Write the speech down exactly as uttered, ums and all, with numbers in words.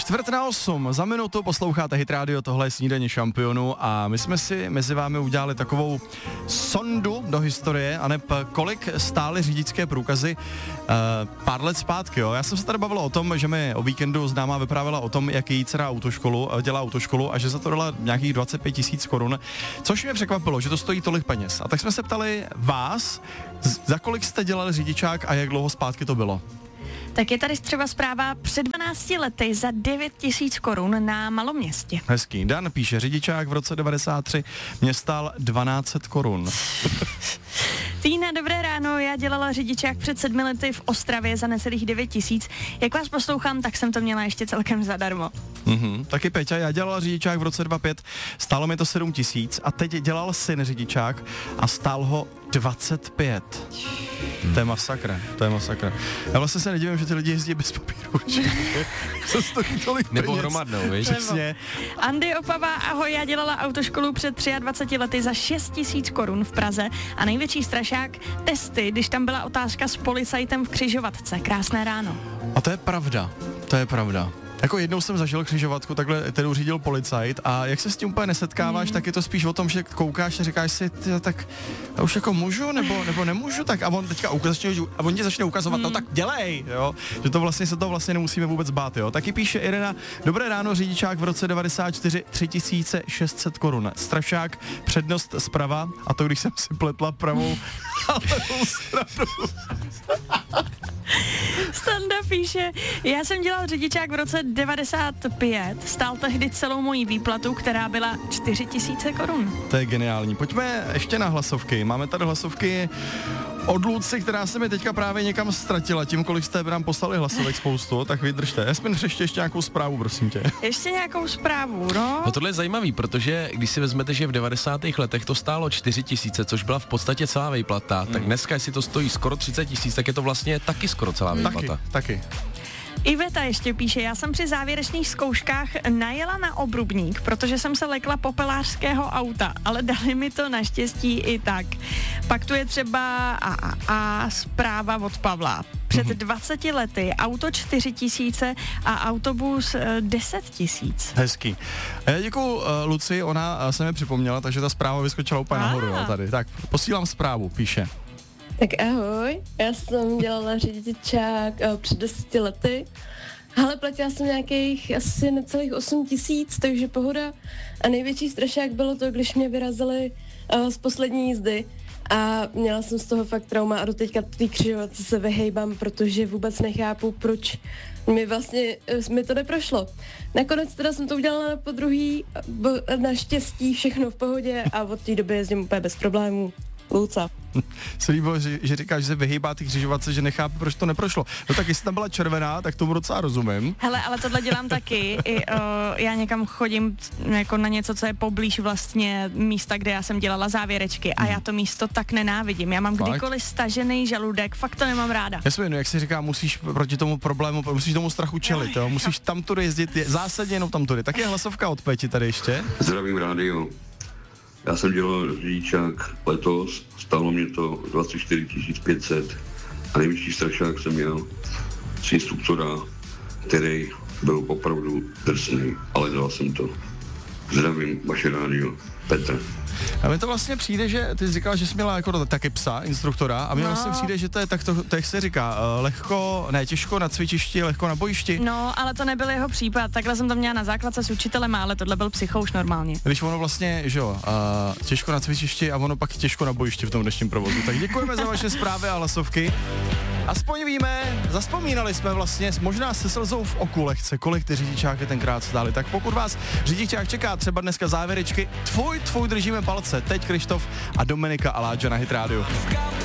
Čtvrt na osm, za minutu posloucháte Hit Radio, tohle je Snídaně šampionů a my jsme si mezi vámi udělali takovou sondu do historie, aneb kolik stály řidičské průkazy uh, pár let zpátky, jo. Já jsem se tady bavil o tom, že mi o víkendu známá vyprávěla o tom, jak její dcera autoškolu, dělá autoškolu a že za to dala nějakých dvacet pět tisíc korun, což mě překvapilo, že to stojí tolik peněz. A tak jsme se ptali vás, za kolik jste dělali řidičák a jak dlouho zpátky to bylo. Tak je tady třeba zpráva před dvanácti lety za devět tisíc korun na Maloměstě. Hezký. Dan píše, řidičák v roce devadesát tři mě stál dvanáct set korun. Týna, dobré ráno, já dělala řidičák před sedmi lety v Ostravě za necelých devět tisíc. Jak vás poslouchám, tak jsem to měla ještě celkem zadarmo. Mhm, taky Peťa, já dělala řidičák v roce dvacet pět, stálo mi to sedm tisíc a teď dělal syn řidičák a stál ho dvacet pět. Hmm. To je masakra, to je masakra. Já vlastně se nedivím, že ty lidi jezdí bez papíru, že se stojí tolik peněz. Nebo hromadnou, víš? Přesně. Andy Opava, ahoj, já dělala autoškolu před dvaceti třemi lety za šest tisíc korun v Praze a největší strašák testy, když tam byla otázka s policajtem v křižovatce. Krásné ráno. A to je pravda, to je pravda. Jako jednou jsem zažil křižovatku, takhle kterou řídil policajt a jak se s tím úplně nesetkáváš, mm. tak je to spíš o tom, že koukáš a říkáš si, ty, tak já už jako můžu nebo, nebo nemůžu, tak a on teďka začne, a on ti začne ukazovat, mm. no tak dělej, jo, že to vlastně se to vlastně nemusíme vůbec bát, jo. Taky píše Irena, dobré ráno, řidičák v roce devadesát čtyři, tři tisíce šest set korun, strašák, přednost zprava a to když jsem si pletla pravou a levou stranu. Standa píše, já jsem dělal řidičák v roce devadesát pět, stál tehdy celou moji výplatu, která byla čtyři tisíce korun. To je geniální. Pojďme ještě na hlasovky. Máme tady hlasovky od Luci, která se mi teďka právě někam ztratila tím, kolik jste nám poslali hlasovek spoustu, tak vydržte. Jasmin, přeště ještě nějakou zprávu, prosím tě. Ještě nějakou zprávu, no? No tohle je zajímavý, protože když si vezmete, že v devadesátých letech to stálo čtyři tisíce, což byla v podstatě celá výplata, hmm. tak dneska, jestli to stojí skoro třicet tisíc, tak je to vlastně taky skoro celá výplata. Taky, taky. Iveta ještě píše, já jsem při závěrečných zkouškách najela na obrubník, protože jsem se lekla popelářského auta, ale dali mi to naštěstí i tak. Pak tu je třeba a, a, a zpráva od Pavla. Před dvaceti lety auto čtyři tisíce a autobus deset tisíc. Hezký. Já děkuju uh, Luci, ona uh, se mi připomněla, takže ta zpráva vyskočila úplně nahoru, jo, tady. Tak, posílám zprávu, píše. Tak ahoj, já jsem dělala řidičák uh, před deseti lety, ale platila jsem nějakých asi necelých osm tisíc, takže pohoda. A největší strašák bylo to, když mě vyrazili uh, z poslední jízdy a měla jsem z toho fakt trauma a do teďka té křižovatce se vyhejbám, protože vůbec nechápu, proč mi vlastně uh, mi to neprošlo. Nakonec teda jsem to udělala na podruhý, naštěstí všechno v pohodě a od té doby jezdím úplně bez problémů. Luca. Se líbilo, že, že říkáš, že se vyhýbá ty křižovatce, že nechápe, proč to neprošlo. No tak jestli tam byla červená, tak tomu docela rozumím. Hele, ale tohle dělám taky. I, uh, já někam chodím jako na něco, co je poblíž vlastně místa, kde já jsem dělala závěrečky a já to místo tak nenávidím. Já mám kdykoliv stažený žaludek, fakt to nemám ráda. Jasně, no jak si říká, musíš proti tomu problému, musíš tomu strachu čelit, jo? Musíš tam tudy jezdit, je, zásadně jenom tam tudy. Tak je hlasovka od Peti tady ještě. Zdravím rádio. Já jsem dělal řidičák letos, stálo mě to dvacet čtyři tisíc pět set a největší strašák jsem měl z instruktora, který byl opravdu drsný, ale dal jsem to. Zdravím, vaše rádio, Petr. A mně to vlastně přijde, že ty jsi říkal, že jsi měla jako taky psa, instruktora, a mně no. vlastně přijde, že to je tak, to, to jak se říká, lehko, ne těžko na cvičišti, lehko na bojišti. No, ale to nebyl jeho případ, takhle jsem to měla na základce s učitelem, ale tohle byl psychouš normálně. Když ono vlastně, že jo, uh, těžko na cvičišti a ono pak těžko na bojišti v tom dnešním provozu. Tak děkujeme za vaše zprávy a hlasovky. Aspoň víme, zaspomínali jsme vlastně, možná se slzou v oku lehce, kolik ty řidičáky tenkrát stály. Tak pokud vás řidičák čeká třeba dneska závěrečky, tvůj, tvůj držíme palce. Teď Krištof a Dominika Aláča na Hit Radio.